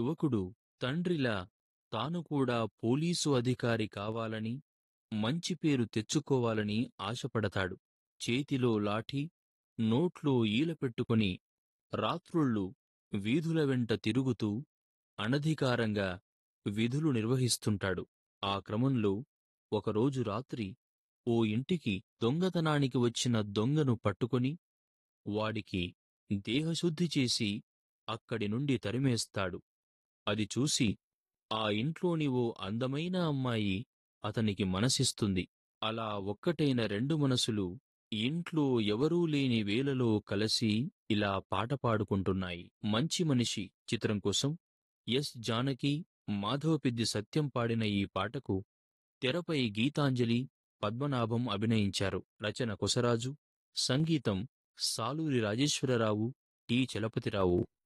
యువకుడు తండ్రిలా తాను కూడా పోలీసు అధికారి కావాలని, మంచి పేరు తెచ్చుకోవాలని ఆశపడతాడు. చేతిలో లాఠీ, నోట్లో ఈల పెట్టుకుని రాత్రుళ్ళు వీధుల వెంట తిరుగుతూ అనధికారంగా విధులు నిర్వహిస్తుంటాడు. ఆ క్రమంలో ఒకరోజు రాత్రి ఓ ఇంటికి దొంగతనానికి వచ్చిన దొంగను పట్టుకొని వాడికి దేహశుద్ధి చేసి అక్కడి నుండి తరిమేస్తాడు. అది చూసి ఆ ఇంట్లోని ఓ అందమైన అమ్మాయి అతనికి మనసిస్తుంది. అలా ఒక్కటైన రెండు మనసులు ఇంట్లో ఎవరూ లేని వేళలో కలసి ఇలా పాట పాడుకుంటున్నాయి. మంచి మనిషి చిత్రం కోసం ఎస్. జానకి, మాధవపెద్ది సత్యం పాడిన ఈ పాటకు తెరపై గీతాంజలి, పద్మనాభం అభినయించారు. రచన కొసరాజు, సంగీతం సాలూరి రాజేశ్వరరావు, టి. చలపతిరావు.